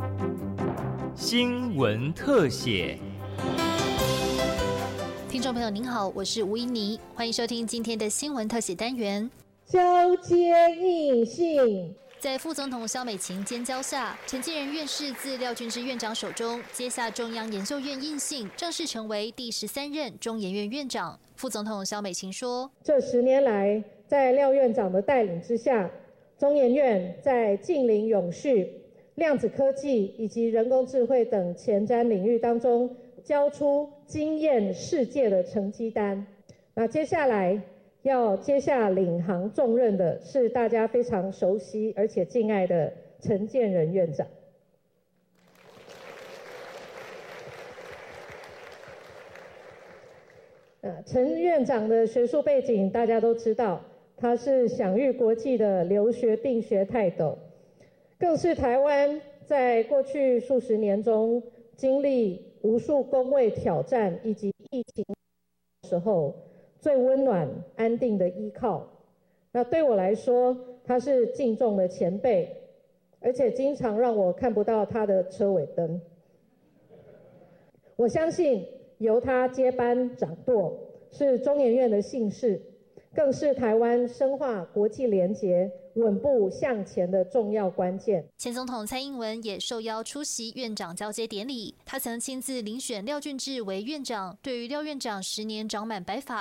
新闻特写。 听众朋友您好，我是吴怡妮，欢迎收听今天的新闻特写单元。 交接应信。 在副总统萧美琴监教下，陈建仁院士自廖俊之院长手中接下中央研究院印信，正式成为第13任中研院院长。副总统萧美琴说：“ 这10年来，在廖院长的带领之下，中研院在近邻永续、量子科技以及人工智慧等前瞻领域当中，交出惊艳世界的成绩单。那接下来要接下领航重任的是大家非常熟悉而且敬爱的陈建仁院长。陈院长的学术背景大家都知道，他是享誉国际的留学并学泰斗，更是台湾在过去数十年中经历无数公卫挑战以及疫情的时候最温暖安定的依靠。那对我来说，他是敬重的前辈，而且经常让我看不到他的车尾灯。我相信由他接班掌舵是中研院的幸事，更是台湾深化国际连结、稳步向前的重要关键。 前总统蔡英文也受邀出席院长交接典礼，他曾亲自遴选廖俊智为院长。对于廖院长10年长满白发，